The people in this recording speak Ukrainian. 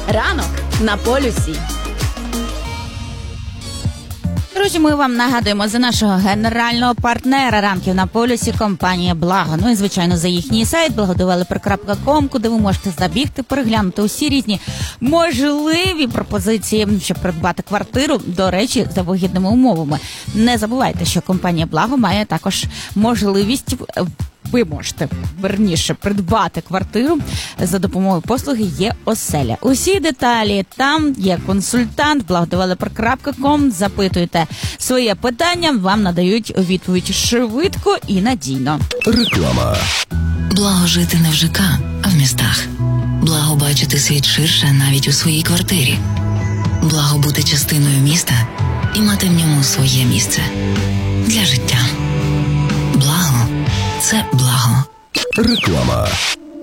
Ранок на полюсі. Друзі, ми вам нагадуємо за нашого генерального партнера ранків на полюсі компанія Благо. Ну і, звичайно, за їхній сайт blagodeveloper.com, куди ви можете забігти, переглянути усі різні можливі пропозиції, щоб придбати квартиру, до речі, за вигідними умовами. Не забувайте, що компанія Благо має також можливість... Ви можете, верніше, придбати квартиру за допомогою послуги «Є-оселя». Усі деталі там, є консультант, blagodeveloper.com, запитуйте своє питання, вам надають відповідь швидко і надійно. Реклама. Благо жити не в ЖК, а в містах. Благо бачити світ ширше навіть у своїй квартирі. Благо бути частиною міста і мати в ньому своє місце для життя. Благо – це благо. Реклама.